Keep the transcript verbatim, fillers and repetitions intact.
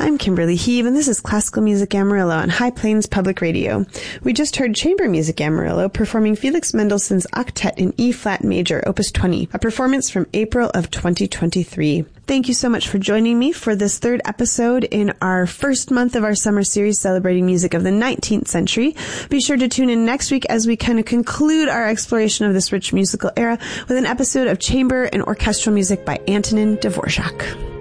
I'm Kimberly Heave, and this is Classical Music Amarillo on High Plains Public Radio. We just heard Chamber Music Amarillo performing Felix Mendelssohn's Octet in E-flat major, Opus twenty, a performance from April of twenty twenty-three. Thank you so much for joining me for this third episode in our first month of our summer series celebrating music of the nineteenth century. Be sure to tune in next week as we kind of conclude our exploration of this rich musical era with an episode of chamber and orchestral music by Antonin Dvorak.